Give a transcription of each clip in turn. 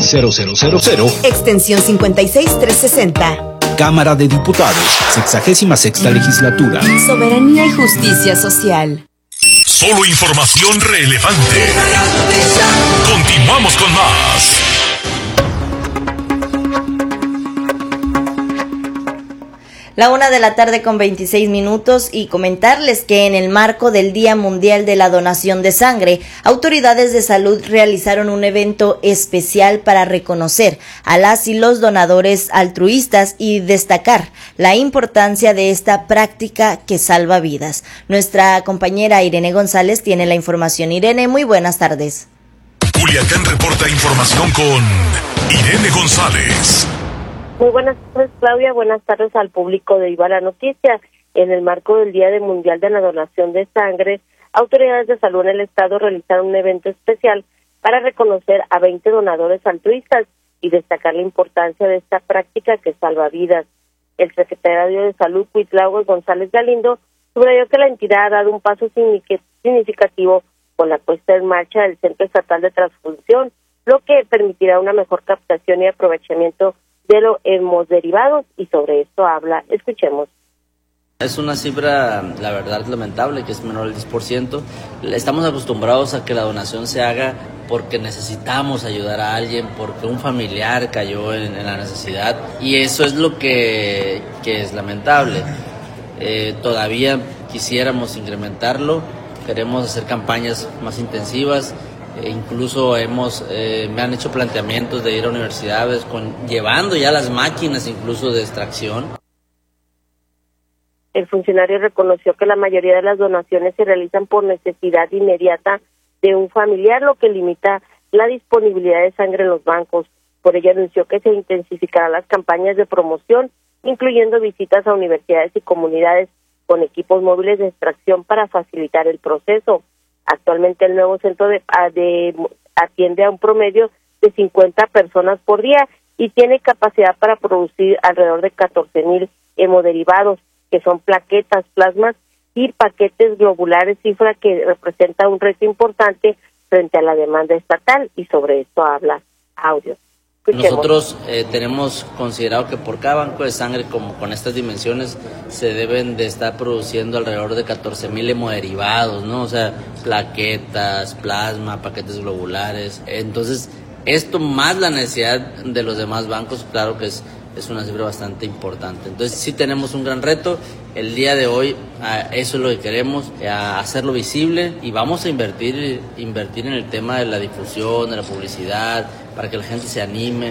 0000000. Extensión 56360. Cámara de Diputados, 66ª Legislatura. Soberanía y justicia social. Solo información relevante. Continuamos con más. La 1:26 y comentarles que en el marco del Día Mundial de la Donación de Sangre, autoridades de salud realizaron un evento especial para reconocer a las y los donadores altruistas y destacar la importancia de esta práctica que salva vidas. Nuestra compañera Irene González tiene la información. Irene, muy buenas tardes. Culiacán reporta información con Irene González. Muy buenas tardes, Claudia. Buenas tardes al público de Viva la Noticia. En el marco del Día Mundial de la Donación de Sangre, autoridades de salud en el estado realizaron un evento especial para reconocer a 20 donadores altruistas y destacar la importancia de esta práctica que salva vidas. El secretario de Salud, Cuitlahua González Galindo, subrayó que la entidad ha dado un paso significativo con la puesta en marcha del Centro Estatal de Transfusión, lo que permitirá una mejor captación y aprovechamiento de los hemoderivados, y sobre esto habla. Escuchemos. Es una cifra, la verdad, lamentable, que es menor del 10%. Estamos acostumbrados a que la donación se haga porque necesitamos ayudar a alguien, porque un familiar cayó en la necesidad, y eso es lo que es lamentable. Todavía quisiéramos incrementarlo, queremos hacer campañas más intensivas. Incluso me han hecho planteamientos de ir a universidades llevando ya las máquinas incluso de extracción. El funcionario reconoció que la mayoría de las donaciones se realizan por necesidad inmediata de un familiar, lo que limita la disponibilidad de sangre en los bancos. Por ello anunció que se intensificarán las campañas de promoción, incluyendo visitas a universidades y comunidades con equipos móviles de extracción para facilitar el proceso. Actualmente el nuevo centro atiende a un promedio de 50 personas por día y tiene capacidad para producir alrededor de 14,000 hemoderivados, que son plaquetas, plasmas y paquetes globulares, cifra que representa un reto importante frente a la demanda estatal, y sobre esto habla audio. Nosotros tenemos considerado que por cada banco de sangre como con estas dimensiones se deben de estar produciendo alrededor de 14,000 hemoderivados, ¿no? O sea, plaquetas, plasma, paquetes globulares. Entonces, esto más la necesidad de los demás bancos, claro que es una cifra bastante importante. Entonces, sí tenemos un gran reto. El día de hoy, eso es lo que queremos, hacerlo visible, y vamos a invertir en el tema de la difusión, de la publicidad, para que la gente se anime.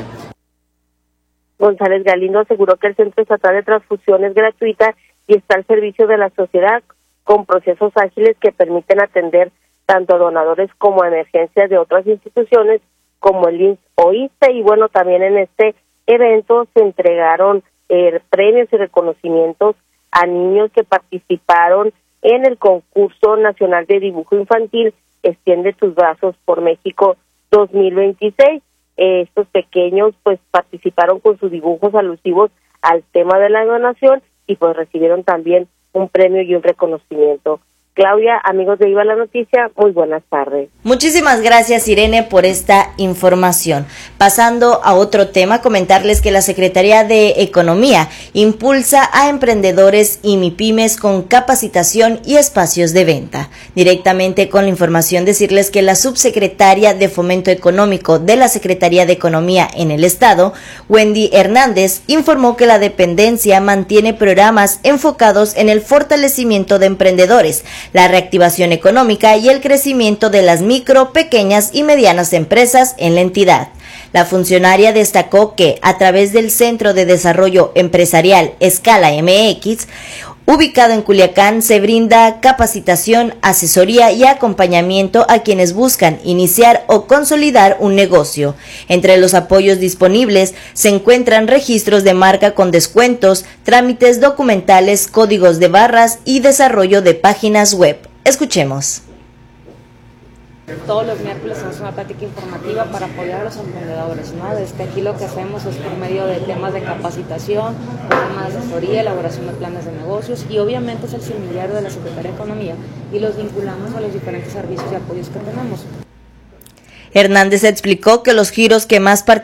González Galindo aseguró que el Centro Estatal de Transfusión es gratuita y está al servicio de la sociedad, con procesos ágiles que permiten atender tanto a donadores como a emergencias de otras instituciones como el IMSS o ISSSTE. Y bueno, también en este evento se entregaron premios y reconocimientos a niños que participaron en el concurso nacional de dibujo infantil Extiende tus brazos por México 2026. Estos pequeños pues participaron con sus dibujos alusivos al tema de la donación y pues recibieron también un premio y un reconocimiento. Claudia, amigos de Viva la Noticia, muy buenas tardes. Muchísimas gracias, Irene, por esta información. Pasando a otro tema, comentarles que la Secretaría de Economía impulsa a emprendedores y MIPYMES con capacitación y espacios de venta. Directamente con la información, decirles que la subsecretaria de Fomento Económico de la Secretaría de Economía en el Estado, Wendy Hernández, informó que la dependencia mantiene programas enfocados en el fortalecimiento de emprendedores, la reactivación económica y el crecimiento de las micro, pequeñas y medianas empresas en la entidad. La funcionaria destacó que a través del Centro de Desarrollo Empresarial Escala MX, ubicado en Culiacán, se brinda capacitación, asesoría y acompañamiento a quienes buscan iniciar o consolidar un negocio. Entre los apoyos disponibles se encuentran registros de marca con descuentos, trámites documentales, códigos de barras y desarrollo de páginas web. Escuchemos. Todos los miércoles hacemos una plática informativa para apoyar a los emprendedores, ¿no? Desde aquí lo que hacemos es por medio de temas de capacitación, temas de asesoría, elaboración de planes de negocios, y obviamente es el semillero de la Secretaría de Economía y los vinculamos a los diferentes servicios y apoyos que tenemos. Hernández explicó que los giros que más